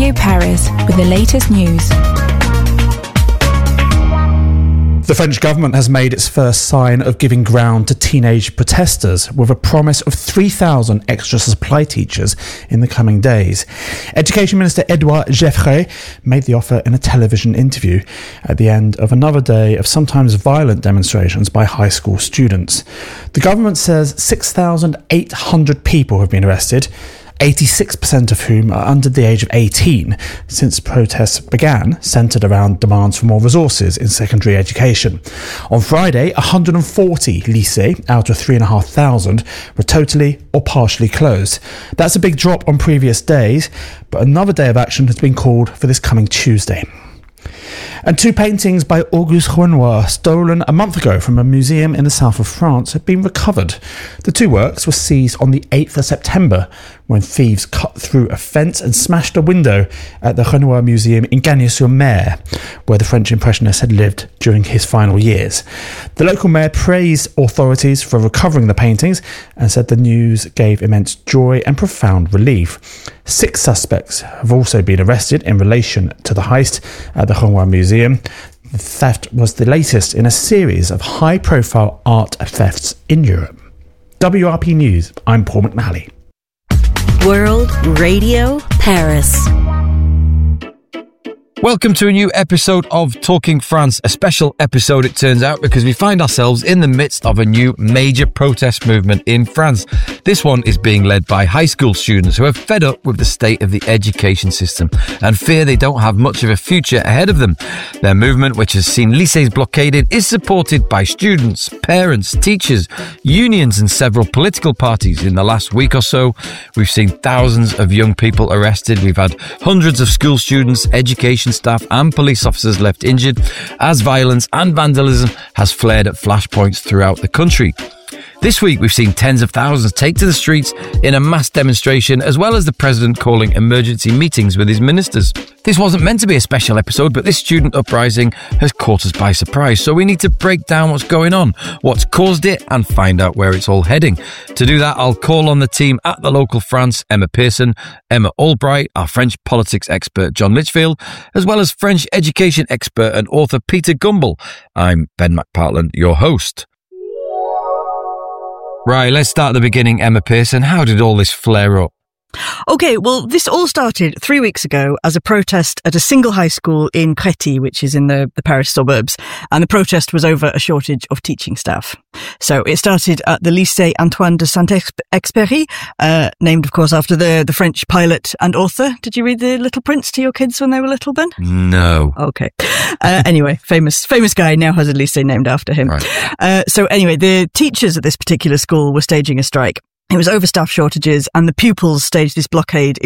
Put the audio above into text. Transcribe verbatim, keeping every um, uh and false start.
Radio Paris with the latest news. The French government has made its first sign of giving ground to teenage protesters with a promise of three thousand extra supply teachers in the coming days. Education Minister Edouard Geoffroy made the offer in a television interview at the end of another day of sometimes violent demonstrations by high school students. The government says six thousand eight hundred people have been arrested, eighty-six percent of whom are under the age of eighteen, since protests began, centred around demands for more resources in secondary education. On Friday, one hundred forty lycées out of three thousand five hundred were totally or partially closed. That's a big drop on previous days, but another day of action has been called for this coming Tuesday. And two paintings by Auguste Renoir, stolen a month ago from a museum in the south of France, have been recovered. The two works were seized on the eighth of September when thieves cut through a fence and smashed a window at the Renoir Museum in Gagny-sur-Mer, where the French Impressionist had lived during his final years. The local mayor praised authorities for recovering the paintings and said the news gave immense joy and profound relief. Six suspects have also been arrested in relation to the heist at the Renoir Museum. The theft was the latest in a series of high-profile art thefts in Europe. W R P News, I'm Paul McNally. World Radio Paris. Welcome to a new episode of Talking France, a special episode it turns out because we find ourselves in the midst of a new major protest movement in France. This one is being led by high school students who are fed up with the state of the education system and fear they don't have much of a future ahead of them. Their movement, which has seen lycées blockaded, is supported by students, parents, teachers, unions and several political parties. In the last week or so, we've seen thousands of young people arrested. We've had hundreds of school students, education staff and police officers left injured as violence and vandalism has flared at flashpoints throughout the country. This week, we've seen tens of thousands take to the streets in a mass demonstration, as well as the president calling emergency meetings with his ministers. This wasn't meant to be a special episode, but this student uprising has caught us by surprise, so we need to break down what's going on, what's caused it, and find out where it's all heading. To do that, I'll call on the team at the local France, Emma Pearson, Emma Albright, our French politics expert John Litchfield, as well as French education expert and author Peter Gumbel. I'm Ben McPartland, your host. Right, let's start at the beginning, Emma Pearson. How did all this flare up? Okay, well, this all started three weeks ago as a protest at a single high school in Créty, which is in the, the Paris suburbs. And the protest was over a shortage of teaching staff. So it started at the Lycée Antoine de Saint-Exupéry, uh, named, of course, after the, the French pilot and author. Did you read The Little Prince to your kids when they were little, Ben? No. Okay. Uh, anyway, famous famous guy now has a lycée named after him. Right. Uh, so anyway, the teachers at this particular school were staging a strike. It was over staff shortages and the pupils staged this blockade